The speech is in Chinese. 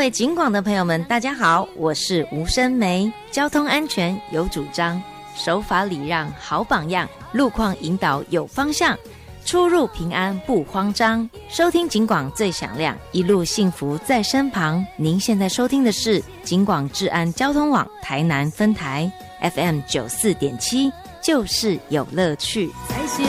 位警广的朋友们大家好，我是吴声梅。交通安全有主张，守法礼让好榜样，路况引导有方向，出入平安不慌张。收听警广最响亮，一路幸福在身旁。您现在收听的是警广治安交通网台南分台 FM 94.7，就是有乐趣。在斜